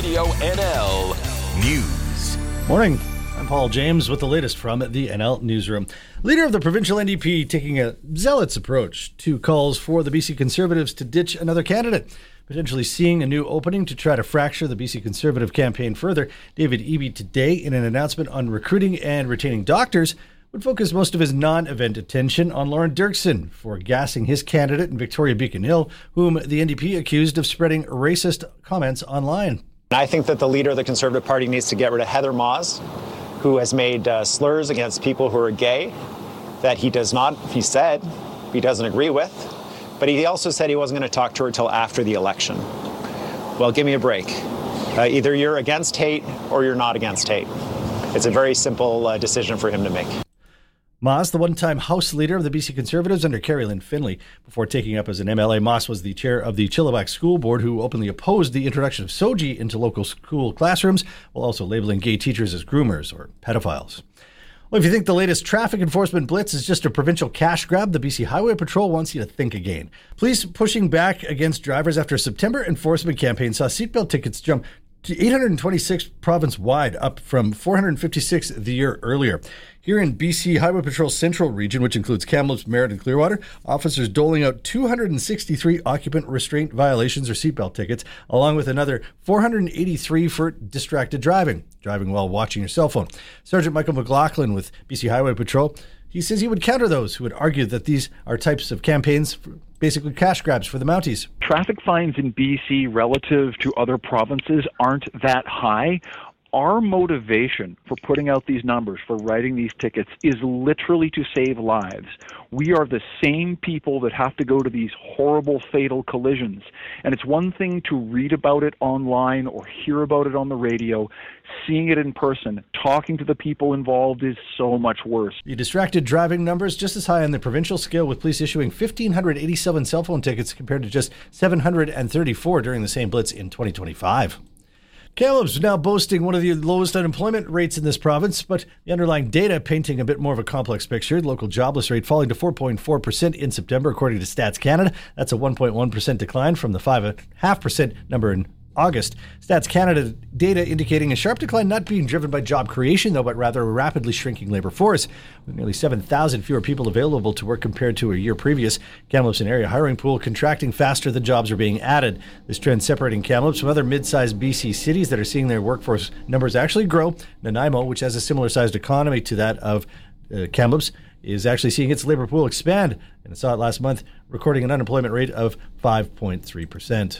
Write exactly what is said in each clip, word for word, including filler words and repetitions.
Radio N L News. Morning. I'm Paul James with the latest from the N L Newsroom. Leader of the provincial N D P taking a zealot's approach to calls for the B C Conservatives to ditch another candidate, potentially seeing a new opening to try to fracture the B C Conservative campaign further. David Eby today, in an announcement on recruiting and retaining doctors, would focus most of his non-event attention on Lauren Dirksen for gassing his candidate in Victoria Beacon Hill, whom the N D P accused of spreading racist comments online. I think that the leader of the Conservative Party needs to get rid of Heather Moss, who has made uh, slurs against people who are gay that he does not, he said, he doesn't agree with. But he also said he wasn't going to talk to her until after the election. Well, give me a break. Uh, either you're against hate or you're not against hate. It's a very simple uh, decision for him to make. Moss, the one-time House Leader of the B C Conservatives under Carrie Lynn Finley. Before taking up as an M L A, Moss was the chair of the Chilliwack School Board, who openly opposed the introduction of S O G I into local school classrooms, while also labeling gay teachers as groomers or pedophiles. Well, if you think the latest traffic enforcement blitz is just a provincial cash grab, the B C Highway Patrol wants you to think again. Police pushing back against drivers after a September enforcement campaign saw seatbelt tickets jump to eight hundred twenty-six province-wide, up from four hundred fifty-six the year earlier. Here in B C Highway Patrol's central region, which includes Kamloops, Merritt, and Clearwater, officers doling out two hundred sixty-three occupant restraint violations or seatbelt tickets, along with another four hundred eighty-three for distracted driving, driving while watching your cell phone. Sergeant Michael McLaughlin with B C Highway Patrol, he says he would counter those who would argue that these are types of campaigns, for basically cash grabs for the Mounties. Traffic fines in B C relative to other provinces aren't that high. Our motivation for putting out these numbers, for writing these tickets, is literally to save lives. We are the same people that have to go to these horrible, fatal collisions. And it's one thing to read about it online or hear about it on the radio. Seeing it in person, talking to the people involved, is so much worse. The distracted driving numbers just as high on the provincial scale, with police issuing one thousand five hundred eighty-seven cell phone tickets compared to just seven hundred thirty-four during the same blitz in twenty twenty-five. Kamloops is now boasting one of the lowest unemployment rates in this province, but the underlying data painting a bit more of a complex picture. The local jobless rate falling to four point four percent in September, according to Stats Canada. That's a one point one percent decline from the five point five percent number in August. Stats Canada data indicating a sharp decline not being driven by job creation, though, but rather a rapidly shrinking labor force, with nearly seven thousand fewer people available to work compared to a year previous. Kamloops and area hiring pool contracting faster than jobs are being added. This trend separating Kamloops from other mid-sized B C cities that are seeing their workforce numbers actually grow. Nanaimo, which has a similar-sized economy to that of uh, Kamloops, is actually seeing its labor pool expand, and it saw it last month, recording an unemployment rate of five point three percent.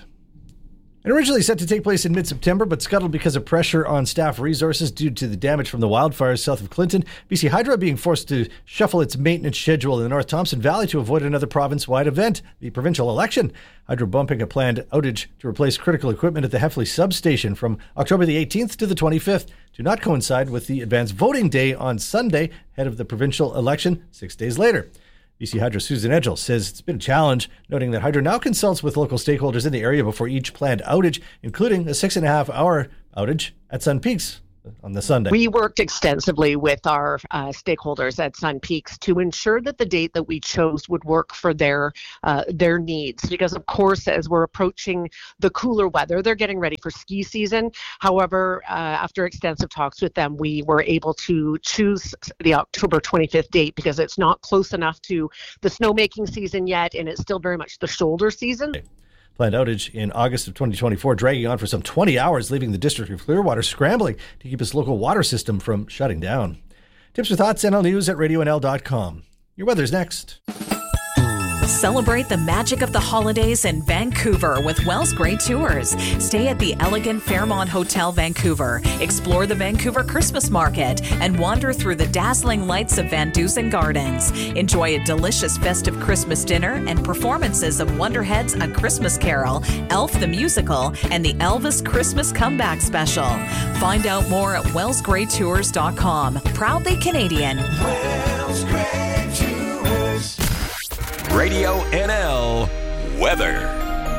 And originally set to take place in mid-September, but scuttled because of pressure on staff resources due to the damage from the wildfires south of Clinton, B C Hydro being forced to shuffle its maintenance schedule in the North Thompson Valley to avoid another province-wide event, the provincial election. Hydro bumping a planned outage to replace critical equipment at the Heffley substation from October the eighteenth to the twenty-fifth to not coincide with the advanced voting day on Sunday, ahead of the provincial election six days later. B C Hydro Susan Edgell says it's been a challenge, noting that Hydro now consults with local stakeholders in the area before each planned outage, including a six and a half hour outage at Sun Peaks on the Sunday. We worked extensively with our uh, stakeholders at Sun Peaks to ensure that the date that we chose would work for their uh, their needs. Because, of course, as we're approaching the cooler weather, they're getting ready for ski season. However, uh, after extensive talks with them, we were able to choose the October twenty-fifth date because it's not close enough to the snowmaking season yet, and it's still very much the shoulder season. Planned outage in August of twenty twenty-four, dragging on for some twenty hours, leaving the District of Clearwater scrambling to keep its local water system from shutting down. Tips or thoughts, N L News at radio N L dot com. Your weather's next. Celebrate the magic of the holidays in Vancouver with Wells Gray Tours. Stay at the elegant Fairmont Hotel Vancouver, explore the Vancouver Christmas Market, and wander through the dazzling lights of Van Dusen Gardens. Enjoy a delicious festive Christmas dinner and performances of Wonderhead's A Christmas Carol, Elf the Musical, and the Elvis Christmas Comeback Special. Find out more at wells gray tours dot com. Proudly Canadian. Wells Gray Tours. Radio N L weather. It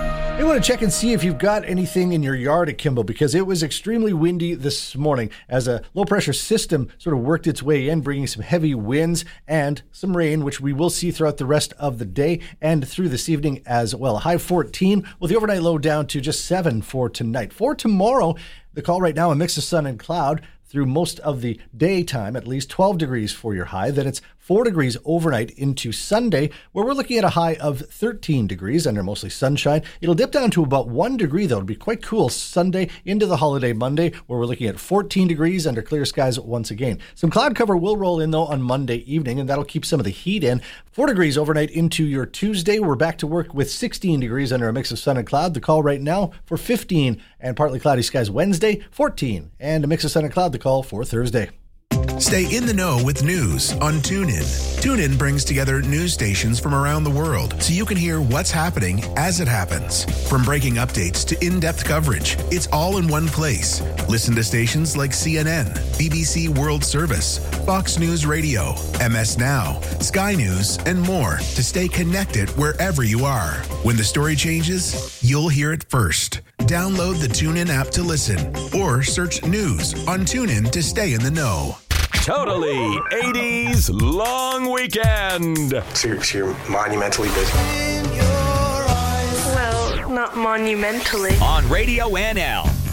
We want to check and see if you've got anything in your yard at Kimball, because it was extremely windy this morning as a low-pressure system sort of worked its way in, bringing some heavy winds and some rain, which we will see throughout the rest of the day and through this evening as well. A high fourteen with the overnight low down to just seven for tonight. For tomorrow, the call right now, a mix of sun and cloud through most of the daytime, at least twelve degrees for your high. Then it's four degrees overnight into Sunday, where we're looking at a high of thirteen degrees under mostly sunshine. It'll dip down to about one degree, though. It'll be quite cool Sunday into the holiday Monday, where we're looking at fourteen degrees under clear skies once again. Some cloud cover will roll in, though, on Monday evening, and that'll keep some of the heat in. Four degrees overnight into your Tuesday. We're back to work with sixteen degrees under a mix of sun and cloud. The call right now for fifteen and partly cloudy skies Wednesday, fourteen, and a mix of sun and cloud. The call for Thursday. Stay in the know with news on TuneIn. TuneIn brings together news stations from around the world so you can hear what's happening as it happens. From breaking updates to in-depth coverage, it's all in one place. Listen to stations like C N N, B B C World Service, Fox News Radio, M S Now, Sky News, and more to stay connected wherever you are. When the story changes, you'll hear it first. Download the TuneIn app to listen or search news on TuneIn to stay in the know. Totally eighties long weekend. So you're, so you're monumentally busy? Well, not monumentally. On Radio N L.